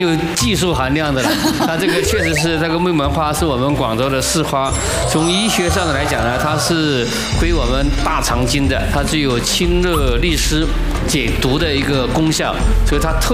有技术含量的了，它这个确实是这个木门花是我们广州的市花。从医学上来讲呢，它是归我们大肠经的，它具有清热利湿、解毒的一个功效，所以它特